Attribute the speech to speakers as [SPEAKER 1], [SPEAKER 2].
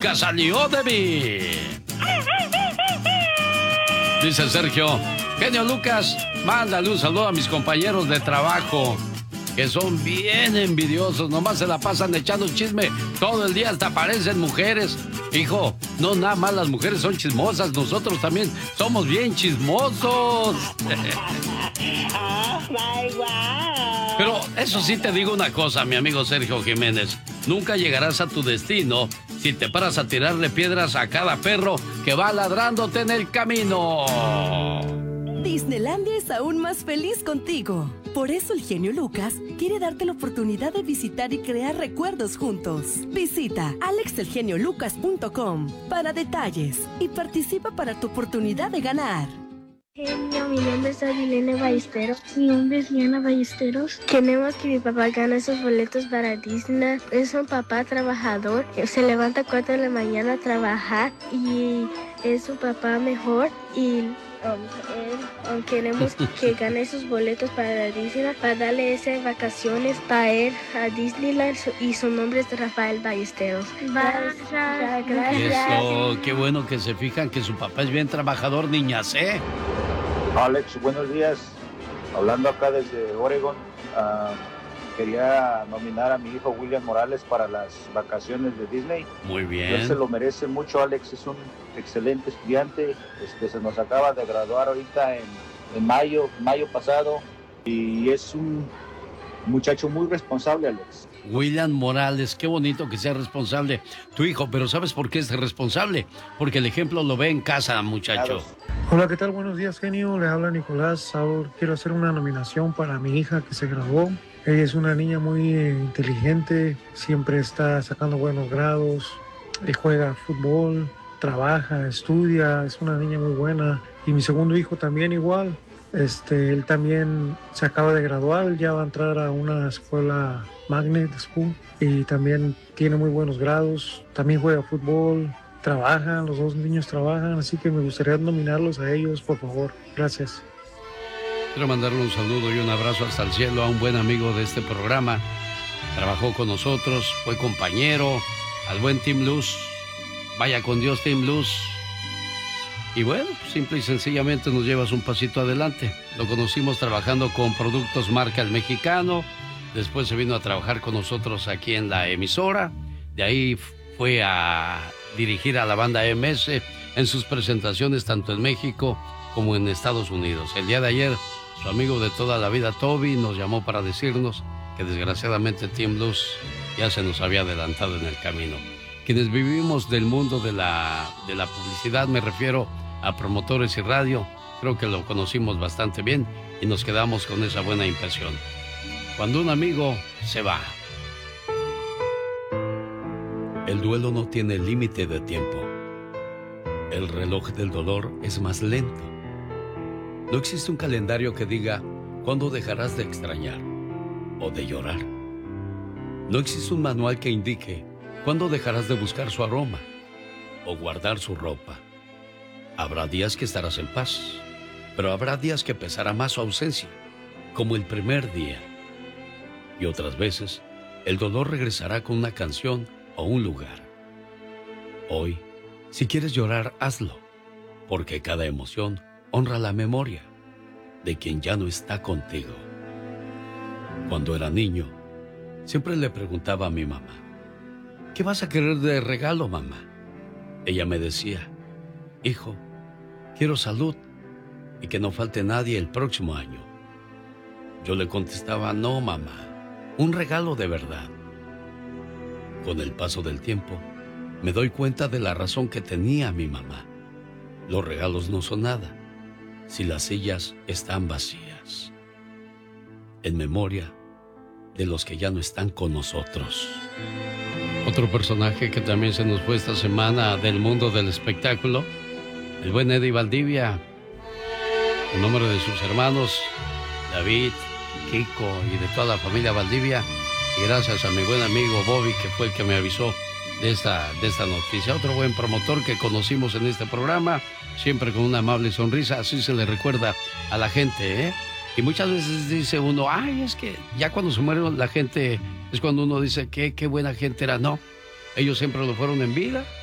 [SPEAKER 1] nunca salió de mí. Dice Sergio, genio Lucas, mándale un saludo a mis compañeros de trabajo, que son bien envidiosos, nomás se la pasan echando chisme todo el día, hasta parecen mujeres. Hijo, no nada más las mujeres son chismosas, nosotros también somos bien chismosos. Pero eso sí te digo una cosa, mi amigo Sergio Jiménez, nunca llegarás a tu destino si te paras a tirarle piedras a cada perro que va ladrándote en el camino.
[SPEAKER 2] Disneylandia es aún más feliz contigo. Por eso el genio Lucas quiere darte la oportunidad de visitar y crear recuerdos juntos. Visita alexelgeniolucas.com para detalles y participa para tu oportunidad de ganar.
[SPEAKER 3] Genio, mi nombre es Adilene Ballesteros. Mi nombre es Liana Ballesteros. Queremos que mi papá gane esos boletos para Disney. Es un papá trabajador. Se levanta a 4 de la mañana a trabajar y es un papá mejor. Y queremos que gane esos boletos para Disney, para darle esas vacaciones para ir a Disneyland, y su nombre es Rafael Ballesteros.
[SPEAKER 1] Gracias. Eso, qué bueno que se fijan que su papá es bien trabajador, niñas, ¿eh?
[SPEAKER 4] Alex, buenos días. Hablando acá desde Oregon, quería nominar a mi hijo William Morales para las vacaciones de Disney.
[SPEAKER 1] Muy bien.
[SPEAKER 4] Él se lo merece mucho. Alex es un excelente estudiante. Se nos acaba de graduar ahorita en mayo pasado, y es un muchacho muy responsable, Alex.
[SPEAKER 1] William Morales, qué bonito que sea responsable tu hijo, pero ¿sabes por qué es responsable? Porque el ejemplo lo ve en casa, muchacho.
[SPEAKER 5] Hola, ¿qué tal? Buenos días, genio. Le habla Nicolás. Ahora quiero hacer una nominación para mi hija que se graduó. Ella es una niña muy inteligente, siempre está sacando buenos grados, juega fútbol, trabaja, estudia, es una niña muy buena. Y mi segundo hijo también igual. Él también se acaba de graduar, ya va a entrar a una escuela Magnet School y también tiene muy buenos grados, también juega fútbol, trabajan, los dos niños trabajan, así que me gustaría nominarlos a ellos, por favor. Gracias.
[SPEAKER 1] Quiero mandarle un saludo y un abrazo hasta el cielo a un buen amigo de este programa. Trabajó con nosotros, fue compañero, al buen Tim Luz. Vaya con Dios, Tim Luz. Y bueno, simple y sencillamente nos llevas un pasito adelante. Lo conocimos trabajando con Productos Marca El Mexicano. Después se vino a trabajar con nosotros aquí en la emisora. De ahí fue a dirigir a la banda MS en sus presentaciones tanto en México como en Estados Unidos. El día de ayer, su amigo de toda la vida, Toby, nos llamó para decirnos que desgraciadamente Tim Luz ya se nos había adelantado en el camino. Quienes vivimos del mundo de la publicidad, me refiero a promotores y radio, creo que lo conocimos bastante bien y nos quedamos con esa buena impresión. Cuando un amigo se va. El duelo no tiene límite de tiempo. El reloj del dolor es más lento. No existe un calendario que diga cuándo dejarás de extrañar o de llorar. No existe un manual que indique cuándo dejarás de buscar su aroma o guardar su ropa. Habrá días que estarás en paz, pero habrá días que pesará más su ausencia, como el primer día. Y otras veces, el dolor regresará con una canción o un lugar. Hoy, si quieres llorar, hazlo, porque cada emoción honra la memoria de quien ya no está contigo. Cuando era niño, siempre le preguntaba a mi mamá, ¿qué vas a querer de regalo, mamá? Ella me decía, hijo, quiero salud y que no falte nadie el próximo año. Yo le contestaba, no, mamá, un regalo de verdad. Con el paso del tiempo, me doy cuenta de la razón que tenía mi mamá. Los regalos no son nada si las sillas están vacías. En memoria de los que ya no están con nosotros. Otro personaje que también se nos fue esta semana del mundo del espectáculo, el buen Eddie Valdivia, en nombre de sus hermanos David, Kiko y de toda la familia Valdivia, y gracias a mi buen amigo Bobby, que fue el que me avisó de esta noticia. Otro buen promotor que conocimos en este programa, siempre con una amable sonrisa, así se le recuerda a la gente, ¿eh? Y muchas veces dice uno, ay, es que ya cuando se muere la gente, es cuando uno dice, qué buena gente era. No, ellos siempre lo fueron en vida